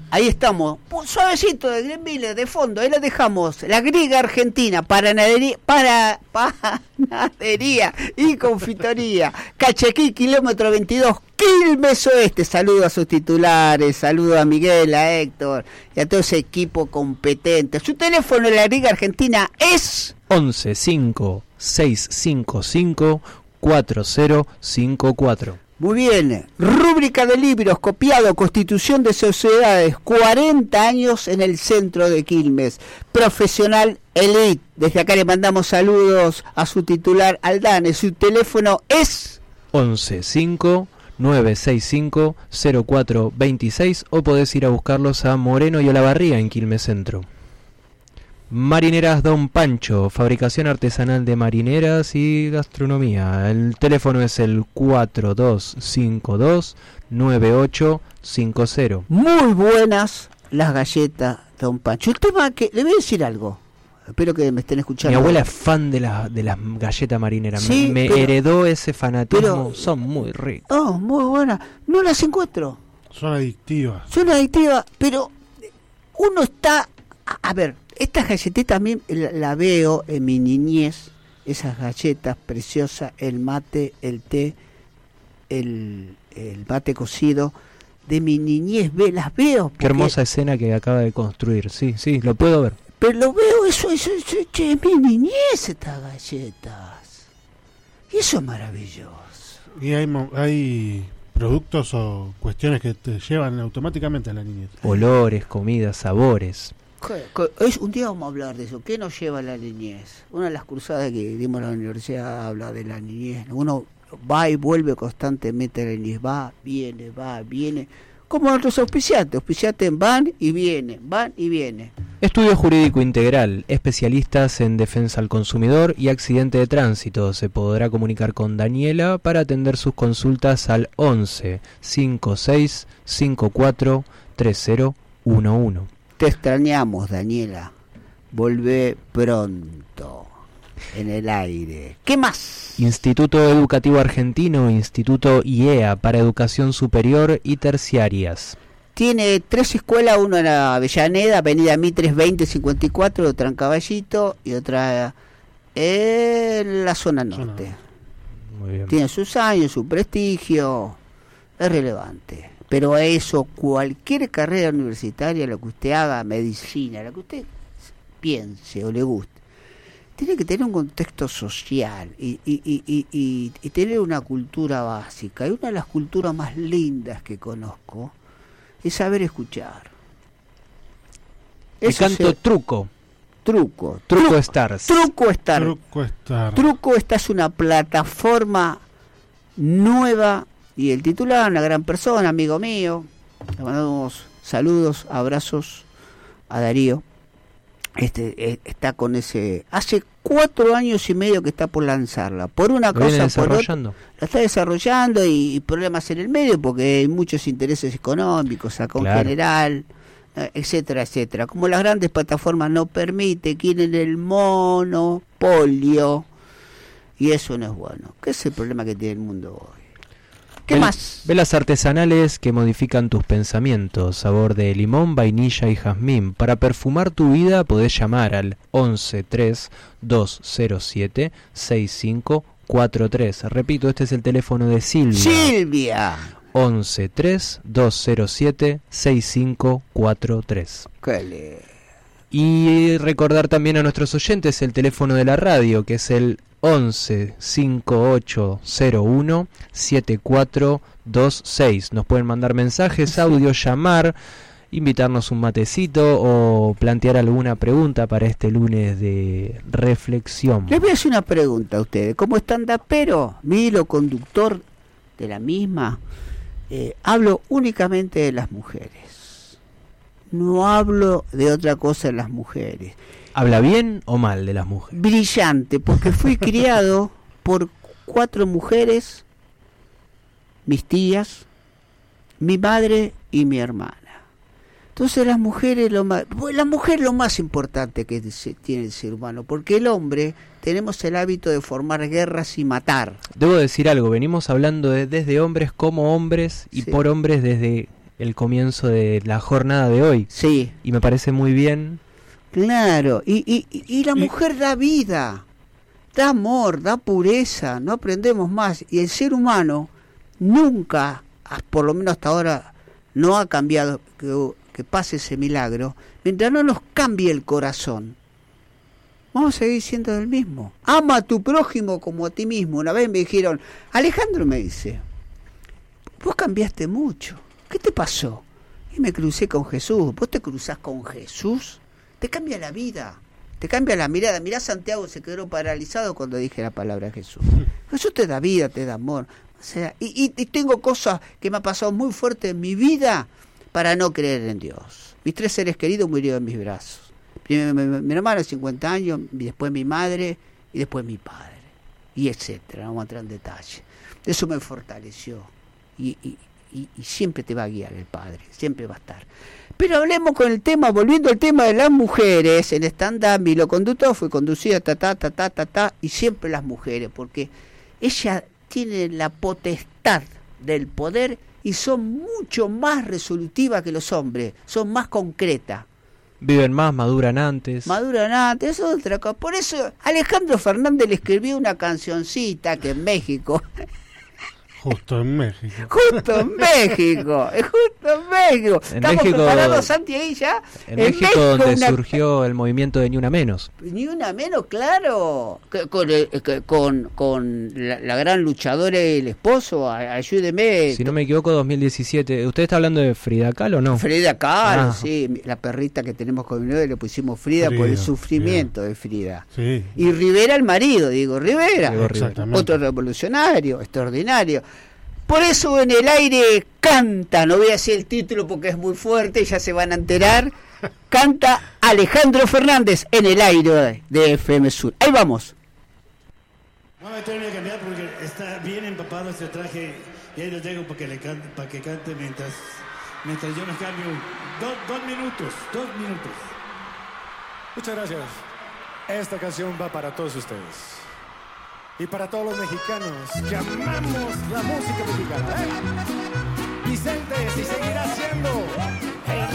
Ahí estamos, suavecito de Greenville, de fondo, ahí lo dejamos. La griega argentina, panadería y confitería. Cachequí, kilómetro 22, Quilmes Oeste. Saludo a sus titulares, saludo a Miguel, a Héctor y a todo ese equipo competente. Su teléfono de la griega argentina es 11-5-655-4054. Muy bien, rúbrica de libros, copiado, Constitución de Sociedades, 40 años en el centro de Quilmes, profesional elite. Desde acá le mandamos saludos a su titular Aldane, su teléfono es 11-5-965-0426 o podés ir a buscarlos a Moreno y Olavarría en Quilmes Centro. Marineras Don Pancho, fabricación artesanal de marineras y gastronomía. El teléfono es el 4252-9850. Muy buenas las galletas Don Pancho. El tema que le voy a decir algo. Espero que me estén escuchando. Mi abuela es fan de las galletas marineras. Sí, me heredó ese fanatismo. Son muy ricas. Oh, muy buenas. No las encuentro. Son adictivas, pero uno está... A ver, estas galletitas también la veo en mi niñez, esas galletas preciosas, el mate, el té, el mate cocido, de mi niñez, las veo. Qué hermosa escena que acaba de construir, sí, lo puedo ver. Pero lo veo, eso es mi niñez, estas galletas. Y eso es maravilloso. y hay productos o cuestiones que te llevan automáticamente a la niñez. Olores, comidas, sabores. Un día vamos a hablar de eso. ¿Qué nos lleva a la niñez? Una de las cruzadas que dimos en la universidad habla de la niñez. Uno va y vuelve constantemente a la niñez. Va, viene. Como nuestros auspiciantes van y vienen. Estudio Jurídico Integral, especialistas en defensa al consumidor y accidente de tránsito. Se podrá comunicar con Daniela para atender sus consultas al 11 56 54 3011. Te extrañamos, Daniela. Volvé pronto en el aire. ¿Qué más? Instituto Educativo Argentino, Instituto IEA para Educación Superior y Terciarias. Tiene 3 escuelas, una en la Avellaneda, Avenida Mitre 2054, otra en Caballito y otra en la zona norte. Muy bien. Tiene sus años, su prestigio, es relevante. Pero eso, cualquier carrera universitaria, lo que usted haga, medicina, lo que usted piense o le guste, tiene que tener un contexto social y tener una cultura básica. Y una de las culturas más lindas que conozco es saber escuchar. El canto Truco. Truco Stars. Truco Stars es una plataforma nueva. Y el titular, una gran persona, amigo mío. Le mandamos saludos, abrazos a Darío. Está con ese... Hace 4 años y medio que está por lanzarla. Por una cosa, por otra. La está desarrollando y problemas en el medio porque hay muchos intereses económicos acá en general, etcétera, etcétera. Como las grandes plataformas no permiten, quieren el monopolio. Y eso no es bueno. ¿Qué es el problema que tiene el mundo hoy? ¿Qué más? Velas artesanales que modifican tus pensamientos, sabor de limón, vainilla y jazmín. Para perfumar tu vida podés llamar al 11-3-207-6543. Repito, este es el teléfono de Silvia. 11-3-207-6543. Y recordar también a nuestros oyentes el teléfono de la radio, que es el 11-5801-7426. Nos pueden mandar mensajes, audio, llamar, invitarnos un matecito o plantear alguna pregunta para este lunes de reflexión. Les voy a hacer una pregunta a ustedes. Como stand-upero, mi hilo conductor de la misma, hablo únicamente de las mujeres. No hablo de otra cosa de las mujeres. ¿Habla bien o mal de las mujeres? Brillante, porque fui criado por 4 mujeres, mis tías, mi madre y mi hermana. Entonces la mujer es lo más importante que tiene el ser humano, porque el hombre tenemos el hábito de formar guerras y matar. Debo decir algo, venimos hablando desde hombres como hombres y por hombres desde el comienzo de la jornada de hoy. Sí. Y me parece muy bien. Claro, y la mujer da vida, da amor, da pureza, no aprendemos más. Y el ser humano nunca, por lo menos hasta ahora, no ha cambiado, que pase ese milagro, mientras no nos cambie el corazón. Vamos a seguir siendo el mismo. Ama a tu prójimo como a ti mismo. Una vez me dijeron, Alejandro, me dice, vos cambiaste mucho, ¿qué te pasó? Y me crucé con Jesús. ¿Vos te cruzás con Jesús? Te cambia la vida, te cambia la mirada. Mirá, Santiago se quedó paralizado cuando dije la palabra Jesús. Jesús te da vida, te da amor. O sea, y tengo cosas que me han pasado muy fuertes en mi vida para no creer en Dios. Mis 3 seres queridos murieron en mis brazos. Primero mi hermano de 50 años, después mi madre y después mi padre. Y etcétera, no vamos a entrar en detalle. Eso me fortaleció. Y siempre te va a guiar el Padre, siempre va a estar. Pero hablemos con el tema, volviendo al tema de las mujeres, en stand-up, mi loconductor fue conducida, y siempre las mujeres, porque ellas tienen la potestad del poder y son mucho más resolutivas que los hombres, son más concretas. Viven más, maduran antes. Eso es otra cosa. Por eso Alejandro Fernández le escribió una cancioncita que en México... Justo en México. ¿Estamos preparados, Santi, ahí ya? En México donde surgió el movimiento de Ni Una Menos. Ni Una Menos, claro. Con la gran luchadora y el esposo, ayúdeme. Si no me equivoco, 2017. ¿Usted está hablando de Frida Kahlo o no? Frida Kahlo, sí. La perrita que tenemos con mi novia le pusimos Frida por el sufrimiento de Frida. Sí. Y Rivera, el marido, Rivera. Exactamente. Otro revolucionario, extraordinario. Por eso en el aire canta, no voy a decir el título porque es muy fuerte, ya se van a enterar, canta Alejandro Fernández en el aire de FM Sur. Ahí vamos. No me tengo que cambiar porque está bien empapado este traje y ahí lo dejo para que cante mientras yo me cambio. 2 minutos. Muchas gracias. Esta canción va para todos ustedes. Y para todos los mexicanos que amamos la música mexicana. Vicente, si seguirá siendo